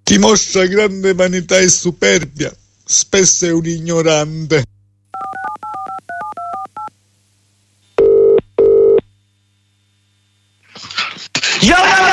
Chi mostra grande vanità e superbia, spesso è un ignorante. Io